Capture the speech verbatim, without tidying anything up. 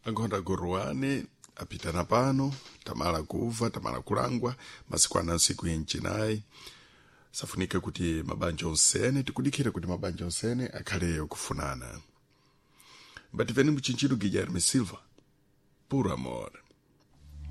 Angonda Goruane apitana pano tamala kuva tamala kulangwa masiku anansiku yenchinayi safunika kuti mabanja onsene tikudikira kuti mabanja onsene akhale kufunana. Bativeni mchinchiru Guilherme Silva, por amor.